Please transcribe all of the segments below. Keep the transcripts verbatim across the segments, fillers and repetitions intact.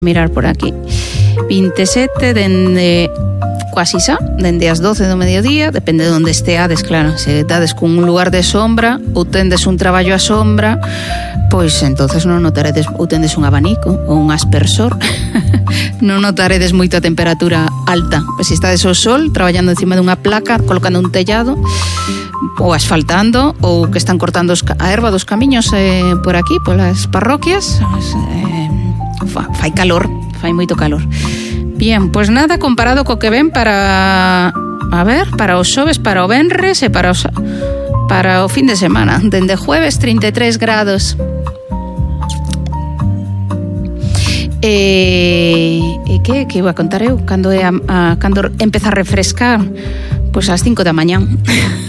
mirar por aquí. vinte e sete dende quasi xa, dende as doce do mediodía, depende de onde esteades, claro. Se dades cun lugar de sombra ou tendes un traballo a sombra, pois entonces non notaredes, ou tendes un abanico ou un aspersor, non notaredes moito a temperatura alta. Pois se estades ao sol, traballando encima dunha placa, colocando un tellado, ou asfaltando, ou que están cortando os, a erva dos camiños eh, por aquí, polas parroquias, eh, fa, fai calor, fai moito calor. Bien, pois nada, comparado co que ven para, a ver, para os xoves, para o venres e para os, para o fin de semana. Dende jueves, trinta e tres grados. E, e que, que iba a contar eu? Cando, é a, a, cando empeza a refrescar? Pois ás cinco da mañán.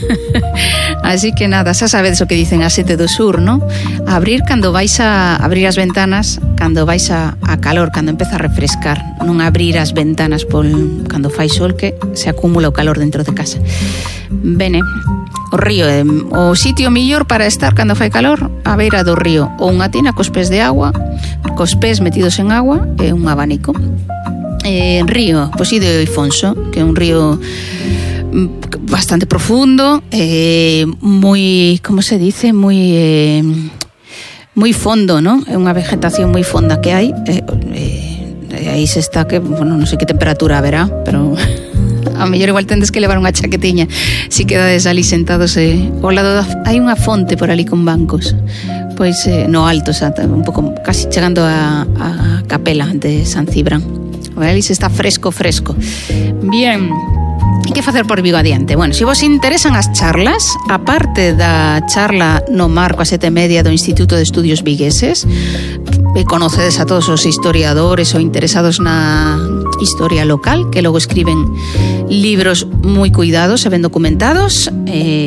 Así que nada, xa sabedes o que dicen as sete do sur, non? Abrir cando vais a abrir as ventanas, cando vais a, a calor, cando empeza a refrescar. Non abrir as ventanas por cando fai sol, que se acumula o calor dentro de casa. Bene, o río é o sitio millor para estar cando fai calor, a beira do río, ou unha tina cos pés de agua, cos pés metidos en agua e un abanico. Eh, río, pois sí, de Ifonso, que é un río bastante profundo, eh, moi, como se dice, moi eh, moi fondo, non? É unha vegetación moi fonda que hai, eh, eh, aí se está que, bueno, non sei que temperatura haberá, pero a mellor igual tendes que levar unha chaquetiña si quedades ali sentados eh, ao lado da, hai unha fonte por ali con bancos, pois eh, no alto, xa, un pouco casi chegando a, a capela de San Cibrán. Ali se está fresco, fresco. Bien. E que facer por Vigo adiante? Bueno, se vos interesan as charlas, aparte da charla no marco a sete e media do Instituto de Estudios Vigueses, e conocedes a todos os historiadores ou interesados na historia local, que logo escriben libros moi cuidados e ben documentados, eh,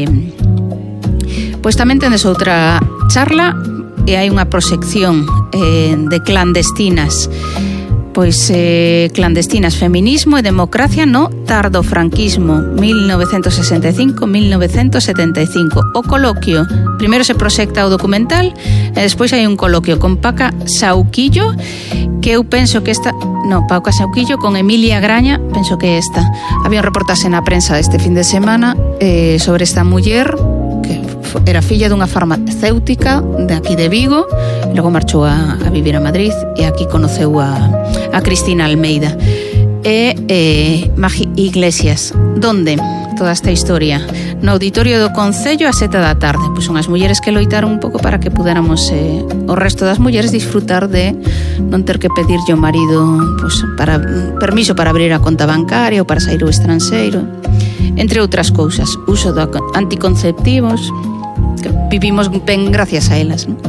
pois tamén tenes outra charla e hai unha proxección eh, de clandestinas, pois eh, clandestinas, feminismo e democracia no tardofranquismo mil novecentos sesenta e cinco a mil novecentos setenta e cinco. O coloquio, primeiro se proxecta o documental e despois hai un coloquio con Paca Sauquillo, que eu penso que esta, no, Paca Sauquillo con Emilia Graña, penso que esta. Había un reportaxe na prensa este fin de semana eh, sobre esta muller que era filla dunha farmacéutica de aquí de Vigo, logo marchou a, a vivir a Madrid e aquí conoceu a, a Cristina Almeida e eh, Magi Iglesias. Donde? Toda esta historia no auditorio do Concello a sete da tarde. Pois son as mulleres que loitaron un pouco para que pudéramos eh, o resto das mulleres disfrutar de non ter que pedirlle ao marido pois, para, permiso para abrir a conta bancaria ou para sair ao estranxeiro, entre outras cousas, uso de anticonceptivos, que vivimos ben gracias a elas, non?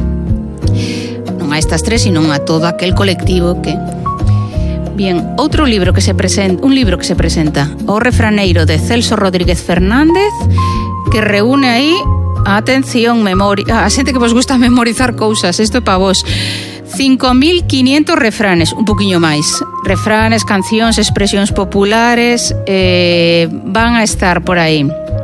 Non a estas tres, sino a todo aquel colectivo que... Bien, outro libro que se presenta, un libro que se presenta, O refraneiro de Celso Rodríguez Fernández, que reúne aí, atención, memoria, a xente que vos gusta memorizar cousas, isto é para vos, cinco mil quinientos refranes, un poquinho máis, refranes, cancións, expresións populares, eh, van a estar por aí.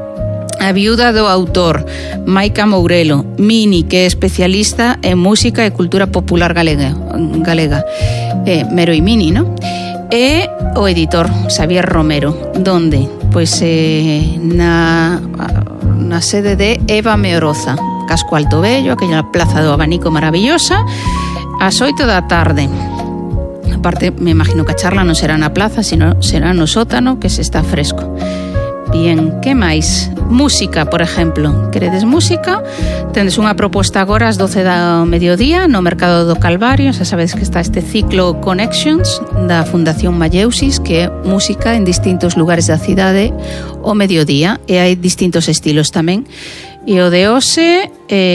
A viuda do autor, Maica Mourelo, Mini, que é especialista en música e cultura popular galega, galega. Eh, Mero e Mini, non? E o editor, Xavier Romero, donde? Pois eh, na, na sede de Eva Meoroza, Casco Alto Vello, aquella plaza do abanico maravillosa, ás oito da tarde. Aparte, me imagino que a charla non será na plaza, sino será no sótano, que se está fresco. Bien, que máis? Música, por exemplo. Queredes música? Tendes unha proposta agora ás doce do mediodía no Mercado do Calvario. Xa sabedes que está este ciclo Connections da Fundación Malleusis, que é música en distintos lugares da cidade ao mediodía, e hai distintos estilos tamén. E o de hoxe,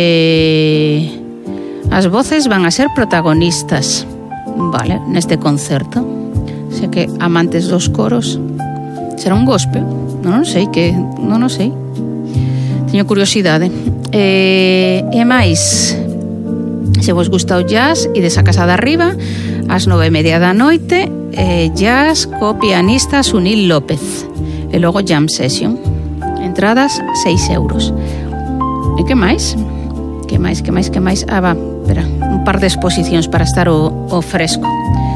eh, as voces van a ser protagonistas, vale, neste concerto. Xa que amantes dos coros, será un gospel? Non sei, que non o sei. Teño curiosidade. E, e máis, se vos gusta o jazz, ides a Casa de Arriba ás nove e media da noite, eh, jazz co pianista Sunil López, e logo jam session, entradas seis euros. E que máis? Que máis, que máis, que máis? Ah, va, espera, un par de exposicións para estar o, o fresco.